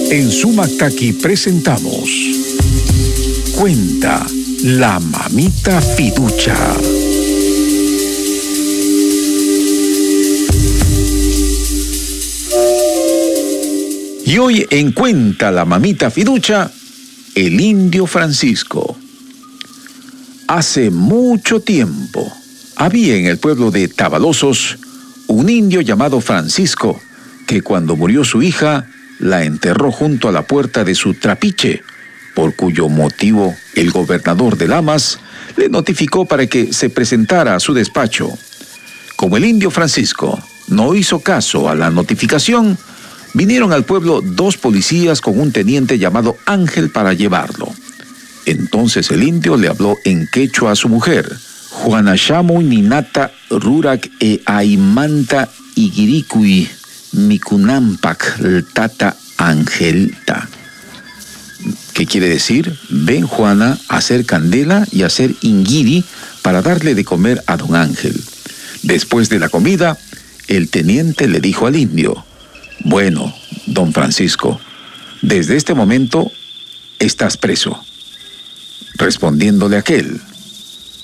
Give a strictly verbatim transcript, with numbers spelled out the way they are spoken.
En Sumactaqui presentamos Cuenta la Mamita Fiducha. Y hoy en Cuenta la Mamita Fiducha, el indio Francisco. Hace mucho tiempo había en el pueblo de Tabalosos un indio llamado Francisco, que cuando murió su hija, la enterró junto a la puerta de su trapiche, por cuyo motivo el gobernador de Lamas le notificó para que se presentara a su despacho. Como el indio Francisco no hizo caso a la notificación, vinieron al pueblo dos policías con un teniente llamado Ángel para llevarlo. Entonces el indio le habló en quechua a su mujer: Juanashamu ninata rurak e aimanta igiricui mikunampak tata Angelta. ¿Qué quiere decir? Ven, Juana, a hacer candela y a hacer inguiri para darle de comer a don Ángel. Después de la comida, el teniente le dijo al indio: bueno, don Francisco, desde este momento estás preso. Respondiéndole aquel: